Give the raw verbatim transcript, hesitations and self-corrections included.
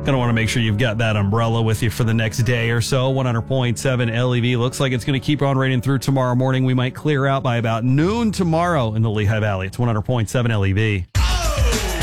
Going to want to make sure you've got that umbrella with you for the next day or so. one hundred point seven L E V. Looks like it's going to keep on raining through tomorrow morning. We might clear out by about noon tomorrow in the Lehigh Valley. It's one hundred point seven L E V.